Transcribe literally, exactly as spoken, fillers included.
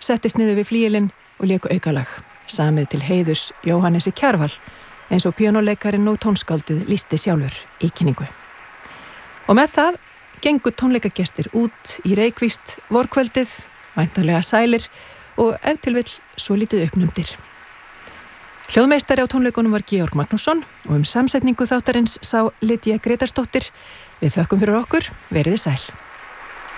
settist niður við flíilinn og lék aukalag, samið til heiðurs Jóhannesi Kjarval, eins og píanóleikarin og tónskáldið lýsti sjálfur í kynningu. Og með það gengu tónleikagestir út í Reykvíst vorkvöldið, væntanlega sælir og ef til vill svo lítið uppnumdir. Hljóðmeistari á tónleikunum var Georg Magnússon og um samsetningu þáttarins sá Lydia Grétarsdóttir. Við þökkum fyrir okkur, veriði sæl.